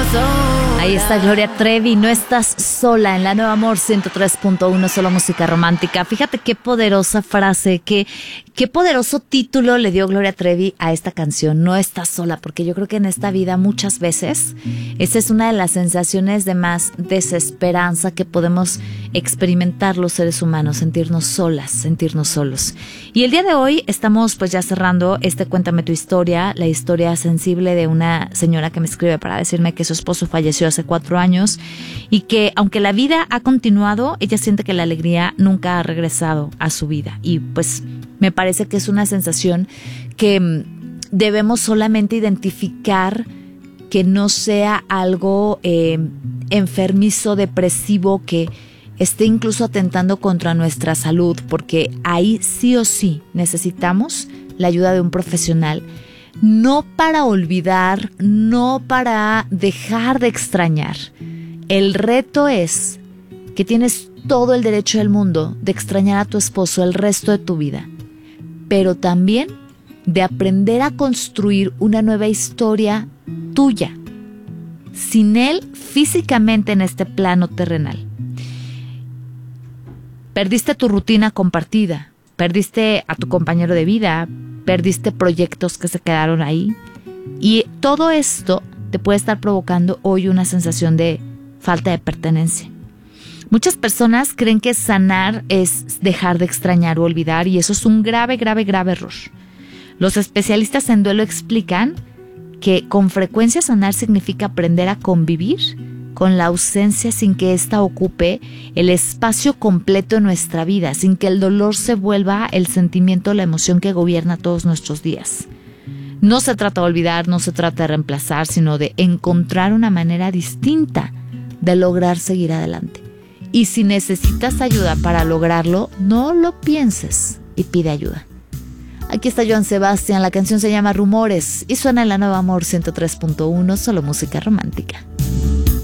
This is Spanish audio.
Ahí está Gloria Trevi, no estás sola en la Nueva Amor 103.1, solo música romántica. Fíjate qué poderosa frase, qué poderoso título le dio Gloria Trevi a esta canción, no estás sola, porque yo creo que en esta vida muchas veces esa es una de las sensaciones de más desesperanza que podemos experimentar los seres humanos, sentirnos solas, sentirnos solos. Y el día de hoy estamos pues ya cerrando Cuéntame tu historia, la historia sensible de una señora que me escribe para decirme que su esposo falleció hace 4 años y que aunque la vida ha continuado, ella siente que la alegría nunca ha regresado a su vida. Y pues me parece que es una sensación que debemos solamente identificar, que no sea algo enfermizo, depresivo, que esté incluso atentando contra nuestra salud, porque ahí sí o sí necesitamos la ayuda de un profesional, no para olvidar, no para dejar de extrañar. El reto es que tienes todo el derecho del mundo de extrañar a tu esposo el resto de tu vida, pero también de aprender a construir una nueva historia tuya, sin él físicamente en este plano terrenal. Perdiste tu rutina compartida, perdiste a tu compañero de vida, perdiste proyectos que se quedaron ahí, y todo esto te puede estar provocando hoy una sensación de falta de pertenencia. Muchas personas creen que sanar es dejar de extrañar o olvidar, y eso es un grave error. Los especialistas en duelo explican que con frecuencia sanar significa aprender a convivir con la ausencia sin que ésta ocupe el espacio completo en nuestra vida, sin que el dolor se vuelva el sentimiento o la emoción que gobierna todos nuestros días. No se trata de olvidar, no se trata de reemplazar, sino de encontrar una manera distinta de lograr seguir adelante. Y si necesitas ayuda para lograrlo, no lo pienses y pide ayuda. Aquí está Joan Sebastián, la canción se llama Rumores y suena en la Nueva Amor 103.1, solo música romántica.